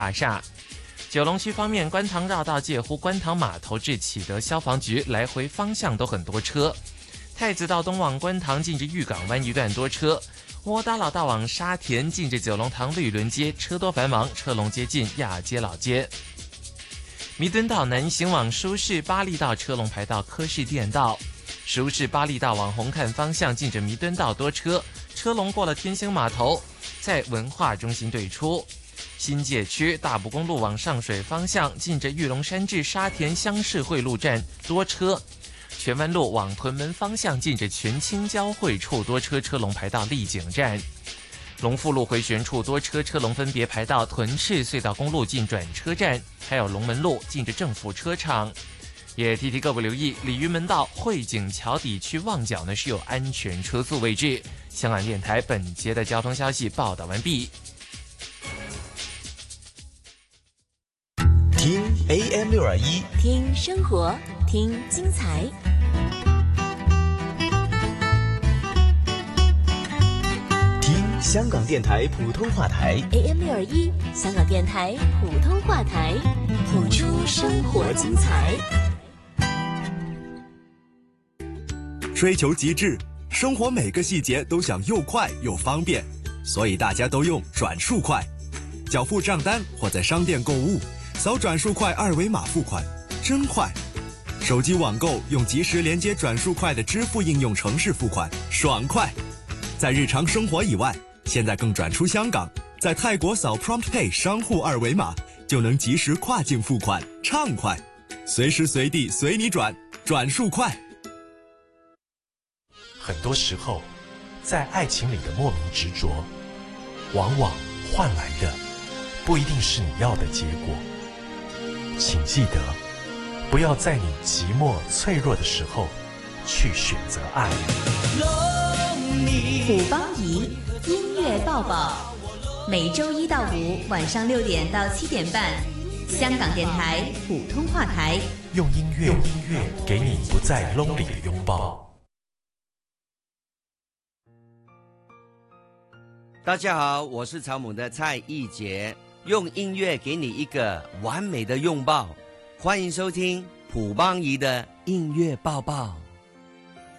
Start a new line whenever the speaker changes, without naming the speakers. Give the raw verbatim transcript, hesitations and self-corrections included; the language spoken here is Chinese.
大厦。九龙区方面，观塘绕道介乎观塘码头至启德消防局来回方向都很多车。太子道东往观塘近至玉港湾一段多车。窝打老道往沙田近至九龙塘绿伦街车多繁忙，车龙接近亚皆老街。弥敦道南行往舒适巴利道车龙排到科士店道。舒适巴利道往红磡方向近着弥敦道多车，车龙过了天星码头，在文化中心对出。新界区大埔公路往上水方向近着玉龙山至沙田乡市会路站多车。荃湾路往屯门方向近着全清交汇处多车，车龙排到丽景站。龙富路回旋处多车，车龙分别排到屯赤隧道公路近转车站，还有龙门路近着政府车场。也提提各位留意，鲤鱼门道汇景桥底去旺角呢是有安全车速位置。香港电台本节的交通消息报道完毕。
听 A M 六二一，
听生活，听精彩。
听香港电台普通话台
A M 六二一，香港电台普通话台，谱出生活精彩。
追求极致，生活每个细节都想又快又方便，所以大家都用转数快。缴付账单或在商店购物，扫转数快二维码付款，真快。手机网购用即时连接转数快的支付应用程式付款，爽快。在日常生活以外，现在更转出香港，在泰国扫 PromptPay 商户二维码就能及时跨境付款，畅快。随时随地随你转，转数快。
很多时候，在爱情里的莫名执着，往往换来的不一定是你要的结果。请记得，不要在你寂寞脆弱的时候去选择爱。
虎邦仪音乐抱抱，每周一到五晚上六点到七点半，香港电台普通话台，
用音乐用音乐给你不再 lonely 的拥抱。
大家好，我是草蜢的蔡奕杰，用音乐给你一个完美的拥抱。欢迎收听普邦仪的音乐抱抱。